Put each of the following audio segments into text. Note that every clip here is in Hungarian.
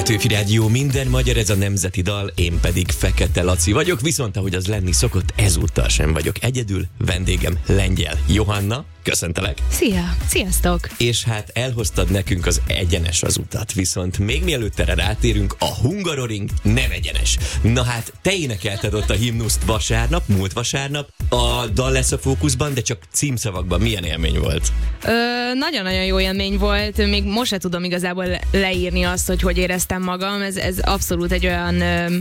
Petőfi Rádió, minden magyar, ez a nemzeti dal, én pedig Fekete Laci vagyok, viszont ahogy az lenni szokott, ezúttal sem vagyok egyedül, vendégem Lengyel Johanna, köszöntelek. Szia, sziasztok! És hát elhoztad nekünk az egyenes az utat, viszont még mielőtt erre rátérünk, a Hungaroring nem egyenes. Na hát, te énekelted ott a himnuszt múlt vasárnap, a dal lesz a fókuszban, de csak címszavakban milyen élmény volt? Nagyon-nagyon jó élmény volt, még most se tudom igazából leírni azt, hogy éreztem magam, ez abszolút egy olyan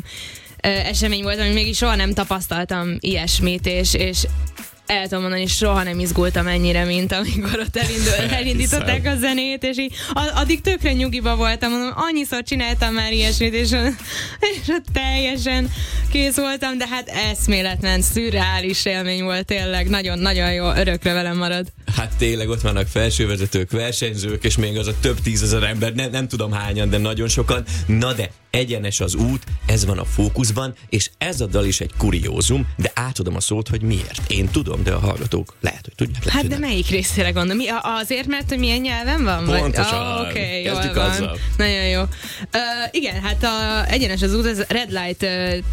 esemény volt, ami mégis soha nem tapasztaltam ilyesmit, és el tudom mondani, soha nem izgultam ennyire, mint amikor ott elindították a zenét, és így, addig tökre nyugiba voltam, mondom, annyiszor csináltam már ilyesmit, és ott teljesen kész voltam, de hát eszméletlen, szürreális élmény volt tényleg, nagyon-nagyon jó, örökre velem marad. Hát tényleg ott vannak felsővezetők, versenyzők, és még az a több tízezer ember, nem tudom hányan, de nagyon sokan. Na de egyenes az út, ez van a fókuszban, és ez a dal is egy kuriózum, de átadom a szót, hogy miért. Én tudom, de a hallgatók lehet, hogy tudják. Hát de melyik részére gondolom? Azért, mert hogy milyen nyelven van? Pontosan. Oké, kezdjük jól azzal. van. Nagyon jó. Igen, hát egyenes az út, ez Red Light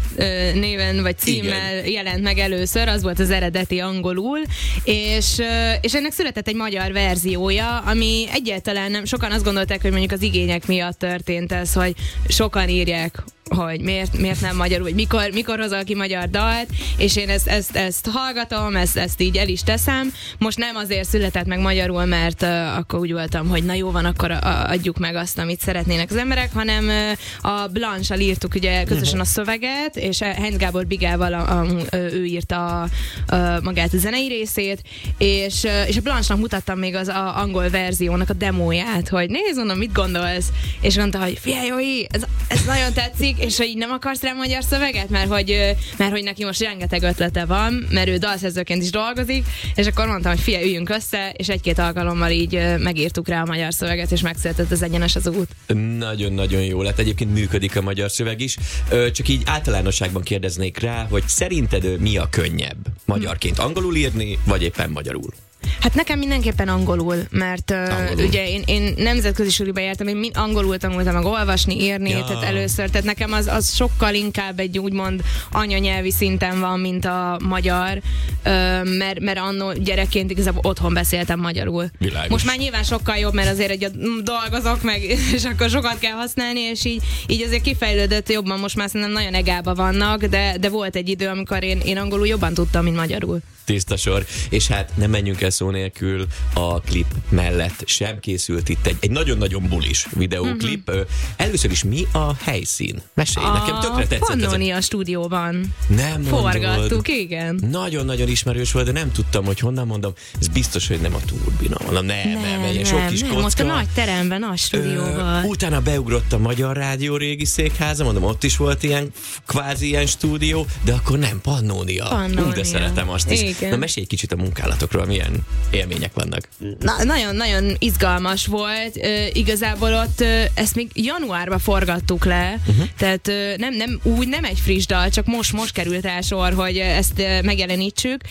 néven vagy címmel jelent meg először, az volt az eredeti angolul, és ennek született egy magyar verziója, ami egyáltalán nem, sokan azt gondolták, hogy mondjuk az igények miatt történt ez, hogy sokan írják, hogy miért nem magyarul, vagy mikor hozol ki magyar dalt, és én ezt hallgatom, ezt így el is teszem. Most nem azért született meg magyarul, mert akkor úgy voltam, hogy na jó van, akkor adjuk meg azt, amit szeretnének az emberek, hanem a Blanche-al írtuk ugye közösen a szöveget, és Heinz Gábor Bigával ő írta magát a zenei részét, és a Blanche-nak mutattam még az angol verziónak a demóját, hogy nézd, mondom, mit gondolsz? És mondta, hogy figyelj, Jói, ez nagyon tetszik, és hogy nem akarsz rá magyar szöveget, mert hogy neki most rengeteg ötlete van, mert ő dalszerzőként is dolgozik, és akkor mondtam, hogy figyelj, üljünk össze, és egy-két alkalommal így megírtuk rá a magyar szöveget, és megszületett az egyenes az út. Nagyon-nagyon jó lett. Egyébként működik a magyar szöveg is. Csak így általánosságban kérdeznék rá, hogy szerinted mi a könnyebb? Magyarként angolul írni, vagy éppen magyarul? Hát nekem mindenképpen angolul, mert ugye én nemzetközi suliba jártam, én angolul tanultam meg olvasni, írni, tehát először, tehát nekem az sokkal inkább egy úgymond anyanyelvi szinten van, mint a magyar, mert annó gyerekként igazából otthon beszéltem magyarul. Világos. Most már nyilván sokkal jobb, mert azért dolgozok meg, és akkor sokat kell használni, és így azért kifejlődött jobban, most már szerintem nagyon egába vannak, de volt egy idő, amikor én angolul jobban tudtam, mint magyarul. Tiszta sor. És hát nem menjünk el szó nélkül, a klip mellett sem készült itt egy nagyon-nagyon bulis videóklip. Először is mi a helyszín? Mesélj, nekem tökre tetszett. A Pannonia stúdióban. Nem mondod. Forgattuk, igen. Nagyon-nagyon ismerős volt, de nem tudtam, hogy honnan mondom. Ez biztos, hogy nem a Turbina. Mondom, nem, sok kis kocka. Ott a nagy teremben, nagy stúdióban. Utána beugrott a Magyar Rádió régi székháza, mondom, ott is volt ilyen kvázi ilyen stúdió, de akkor nem, Pannonia. De szeretem azt is. Igen. Na, mesélj egy kicsit a munkálatokról, milyen élmények vannak. Nagyon izgalmas volt. Igazából ott ezt még januárban forgattuk le, tehát nem egy friss dal, csak most került rá sor, hogy ezt megjelenítsük.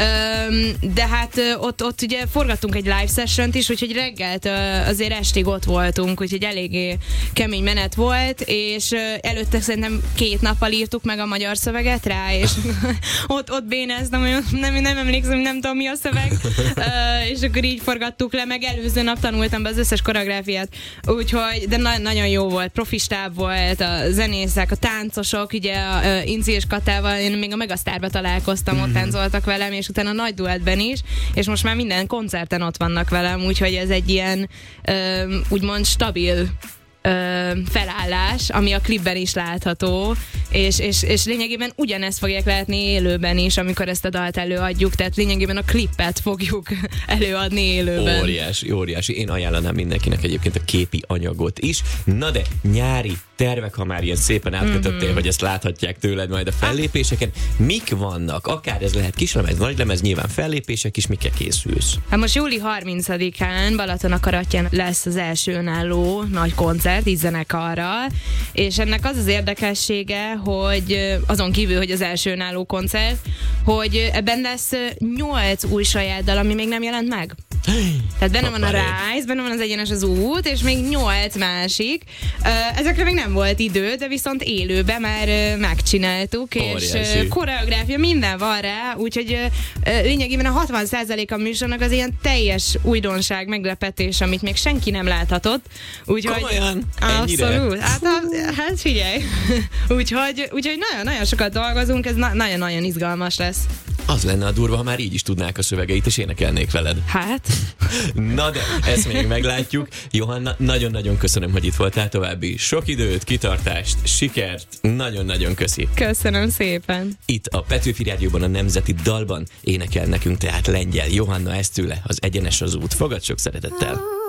De hát ott ugye forgattunk egy live sessiont is, úgyhogy reggelt azért estig ott voltunk, úgyhogy eléggé kemény menet volt, és előtte szerintem 2 nappal írtuk meg a magyar szöveget rá, és ott bénáztam, hogy nem emlékszem, nem tudom mi a szöveg, és akkor így forgattuk le, meg előző nap tanultam be az összes koreográfiát, úgyhogy, de nagyon jó volt, profistább volt, a zenészek, a táncosok, ugye a Inci és Katával, én még a Megasztárba találkoztam, ott táncoltak velem, és utána a Nagy Duettben is, és most már minden koncerten ott vannak velem, úgyhogy ez egy ilyen úgymond stabil felállás, ami a klipben is látható, és lényegében ugyanezt fogják látni élőben is, amikor ezt a dalt előadjuk, tehát lényegében a klipet fogjuk előadni élőben. Óriási. Én ajánlanám mindenkinek egyébként a képi anyagot is. Na de nyári tervek, ha már ilyen szépen átkötöttél, hogy ezt láthatják tőled majd a fellépéseken. Mik vannak? Akár ez lehet kislemez, nagylemez, nyilván fellépések is, mikkel készülsz? Hát most júli 30-án Balatonakaratján lesz az első önálló nagy koncert, így zenekarral, és ennek az érdekessége, hogy azon kívül, hogy az első önálló koncert, hogy ebben lesz 8 új saját dal, ami még nem jelent meg. Tehát benne van a Rise, benne van az Egyenes az út, és még 8 másik. Ezekre még nem volt idő, de viszont élőben már megcsináltuk, óriási. És koreográfia, minden van rá, úgyhogy lényegében a 60% a műsornak az ilyen teljes újdonság, meglepetés, amit még senki nem láthatott. Úgyhogy komolyan? Ennyire? abszolút. Hát figyelj. úgyhogy nagyon-nagyon sokat dolgozunk, ez nagyon-nagyon izgalmas lesz. Az lenne a durva, ha már így is tudnák a szövegeit, és énekelnék veled. Hát? Na de, ezt még meglátjuk. Johanna, nagyon-nagyon köszönöm, hogy itt voltál, további sok időt, kitartást, sikert, nagyon-nagyon köszi. Köszönöm szépen. Itt a Petőfi Rádióban, a Nemzeti Dalban énekel nekünk tehát lengyel Johanna Esztőle, az Egyenes az út. Fogad sok szeretettel!